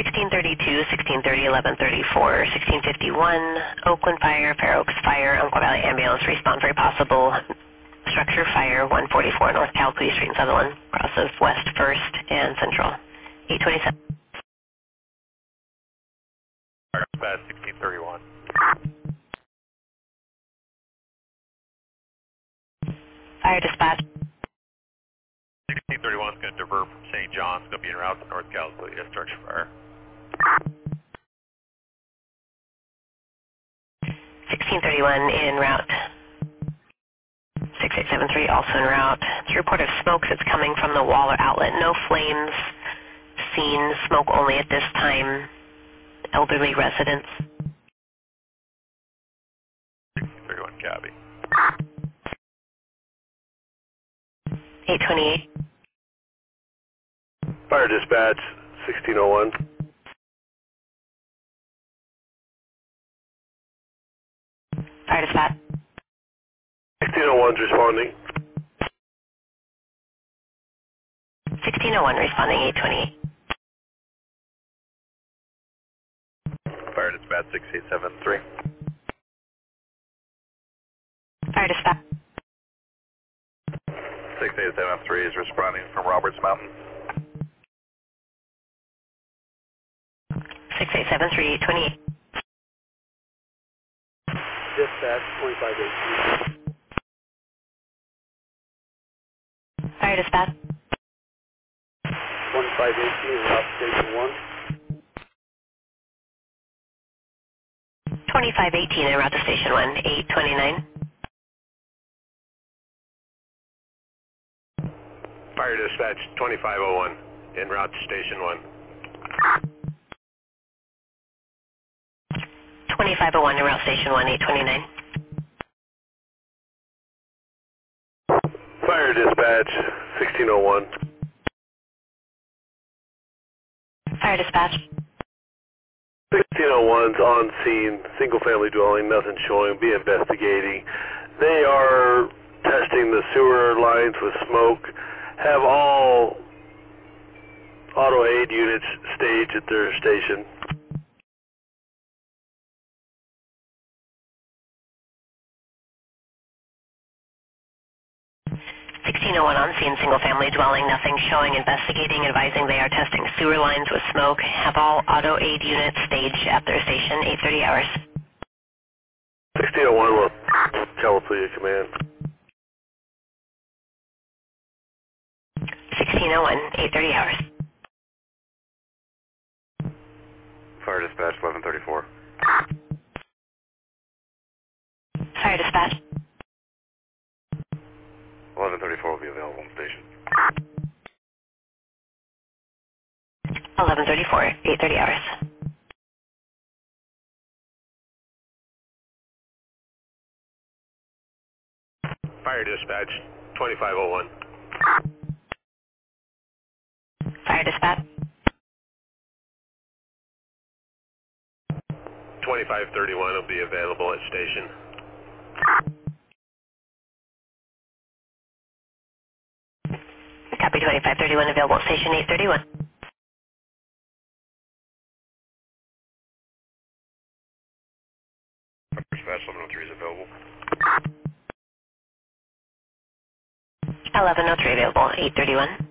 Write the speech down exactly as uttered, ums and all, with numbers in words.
sixteen thirty-two, sixteen thirty, eleven thirty-four, sixteen fifty-one, Oakland Fire, Fair Oaks Fire, Umpqua Valley Ambulance, respond very possible. Structure fire, one forty-four North Calpulli Street in Sutherland, cross of West First and Central, eight twenty-seven. Fire dispatch, sixteen thirty-one. Fire dispatch. sixteen thirty-one is going to divert from Saint John's, going to be en route to North Calpulli, structure fire. sixteen thirty-one en route. six eight seven three also en route. It's a report of smoke that's coming from the wall or outlet. No flames seen, smoke only at this time. Elderly residents. sixteen thirty-one copy. eight twenty-eight. Fire dispatch, sixteen oh one. Fire dispatch. sixteen oh one's responding. sixteen oh one responding, eight twenty-eight. Fire dispatch, six eight seven three. Fire dispatch. six eight seven three is responding from Roberts Mountain. six eight seven three, eight twenty-eight. Dispatch, twenty-five eighteen. Fire dispatch. twenty-five eighteen, route station one. twenty-five eighteen en route to station one, eight twenty-nine. Fire dispatch, twenty-five oh one, en route to station one. twenty-five oh one en route station one, eight twenty-nine. Fire dispatch, sixteen oh one. Fire dispatch. sixteen oh one's on scene, single family dwelling, nothing showing, be investigating. They are testing the sewer lines with smoke, have all auto aid units staged at their station. sixteen oh one on scene, single family dwelling, nothing showing, investigating, advising they are testing sewer lines with smoke, have all auto aid units staged at their station, eight thirty hours. sixteen oh one will Calpulli command. sixteen oh one, eight thirty hours. Fire dispatch, eleven thirty-four. Fire dispatch. eleven thirty-four will be available on station. eleven thirty-four, eight thirty hours. Fire dispatch, twenty-five oh one. Fire dispatch. twenty-five thirty-one will be available at station. Copy twenty-five thirty-one, available at station eight thirty-one. Dispatch, eleven oh three is available. eleven oh three available, eight thirty-one.